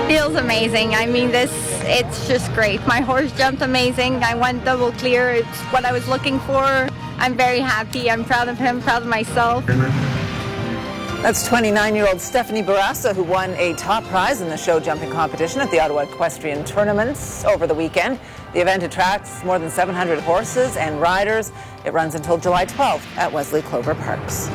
Feels amazing. I mean, it's just great. My horse jumped amazing. I went double clear. It's what I was looking for. I'm very happy. I'm proud of him, proud of myself. That's 29-year-old Stephanie Barassa, who won a top prize in the show jumping competition at the Ottawa Equestrian Tournaments over the weekend. The event attracts more than 700 horses and riders. It runs until July 12th at Wesley Clover Parks.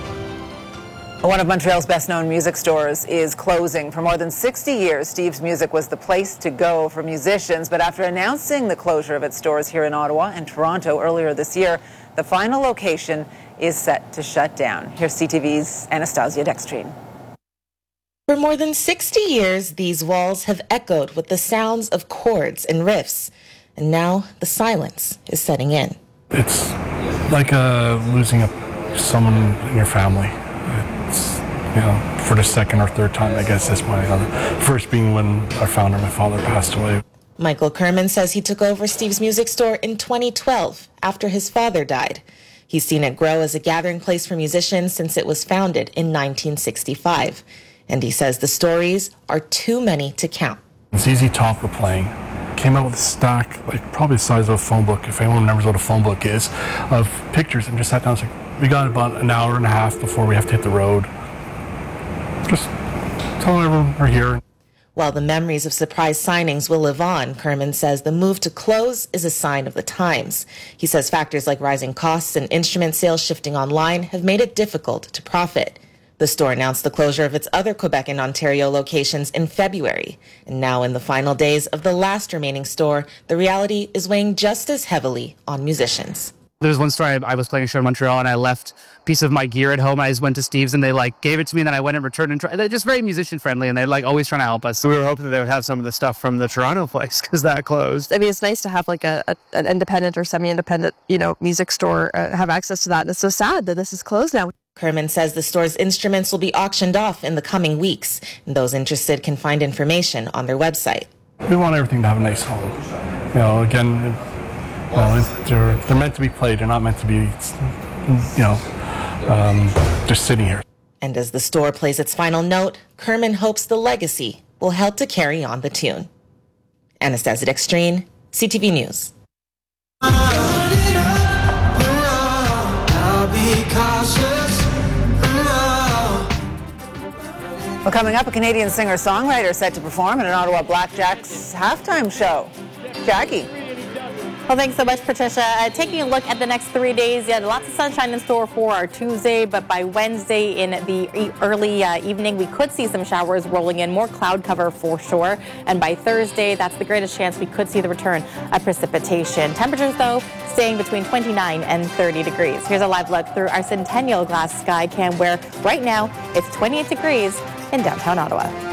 One of Montreal's best-known music stores is closing. For more than 60 years, Steve's Music was the place to go for musicians. But after announcing the closure of its stores here in Ottawa and Toronto earlier this year, the final location is set to shut down. Here's CTV's Anastasia Dextrine. For more than 60 years, these walls have echoed with the sounds of chords and riffs. And now the silence is setting in. It's like losing someone in your family. It's, for the second or third time, I guess that's my first being when our founder, my father, passed away. Michael Kerman says he took over Steve's Music Store in 2012 after his father died. He's seen it grow as a gathering place for musicians since it was founded in 1965. And he says the stories are too many to count. ZZ Top were playing. Came out with a stack, probably the size of a phone book, if anyone remembers what a phone book is, of pictures, and just sat down and was like, we got about an hour and a half before we have to hit the road. Just telling everyone we're here. While the memories of surprise signings will live on, Kerman says the move to close is a sign of the times. He says factors like rising costs and instrument sales shifting online have made it difficult to profit. The store announced the closure of its other Quebec and Ontario locations in February. And now in the final days of the last remaining store, the reality is weighing just as heavily on musicians. There's one story, I was playing a show in Montreal and I left a piece of my gear at home. I just went to Steve's and they gave it to me and then I went and returned and they're just very musician friendly and they're always trying to help us. So we were hoping that they would have some of the stuff from the Toronto place because that closed. I mean, it's nice to have an independent or semi-independent, music store have access to that. And it's so sad that this is closed now. Kerman says the store's instruments will be auctioned off in the coming weeks. And those interested can find information on their website. We want everything to have a nice home. Again, they're meant to be played. They're not meant to be, just sitting here. And as the store plays its final note, Kerman hopes the legacy will help to carry on the tune. Anastasia Dextrine, CTV News. Well, coming up, a Canadian singer-songwriter set to perform at an Ottawa Blackjacks halftime show. Jackie. Well, thanks so much, Patricia. Taking a look at the next 3 days, lots of sunshine in store for our Tuesday, but by Wednesday in the early evening, we could see some showers rolling in, more cloud cover for sure. And by Thursday, that's the greatest chance we could see the return of precipitation. Temperatures, though, staying between 29 and 30 degrees. Here's a live look through our Centennial Glass Sky Cam, where right now it's 28 degrees in downtown Ottawa.